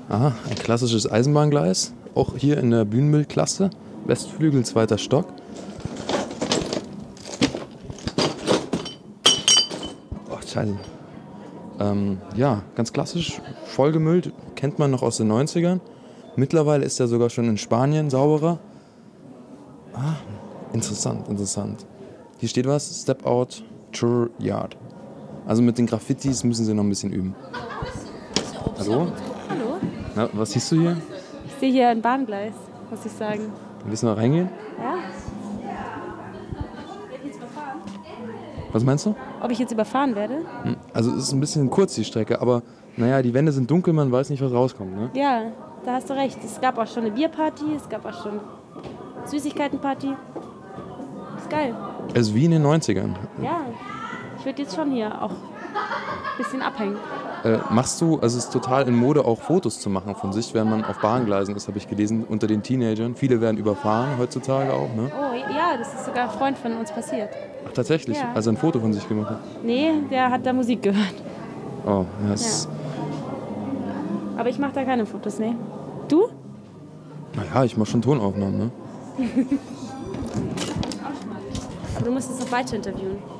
Aha, ein klassisches Eisenbahngleis. Auch hier in der Bühnenbildklasse. Westflügel, 2. Stock. Oh, scheiße. Ja, ganz klassisch, vollgemüllt. Kennt man noch aus den 90ern. Mittlerweile ist er sogar schon in Spanien sauberer. Ah, interessant. Hier steht was, Step Out, Tour Yard. Also mit den Graffitis müssen sie noch ein bisschen üben. Hallo? Hallo? Na, was siehst du hier? Ich sehe hier ein Bahngleis, muss ich sagen. Willst du noch reingehen? Ja? Was meinst du? Ob ich jetzt überfahren werde? Also es ist ein bisschen kurz die Strecke, aber naja, die Wände sind dunkel, man weiß nicht, was rauskommt, ne? Ja, da hast du recht. Es gab auch schon eine Bierparty, es gab auch schon Süßigkeitenparty. Ist geil. Also wie in den 90ern. Ja, ich würde jetzt schon hier auch ein bisschen abhängen. Machst du, also es ist total in Mode, auch Fotos zu machen von sich, während man auf Bahngleisen ist, habe ich gelesen, unter den Teenagern. Viele werden überfahren heutzutage auch, ne? Oh ja, das ist sogar ein Freund von uns passiert. Ach, tatsächlich? Ja. Also ein Foto von sich gemacht hat? Nee, der hat da Musik gehört. Oh, das Aber ich mache da keine Fotos, nee. Du? Naja, ich mache schon Tonaufnahmen, ne? Aber du musst es noch weiter interviewen.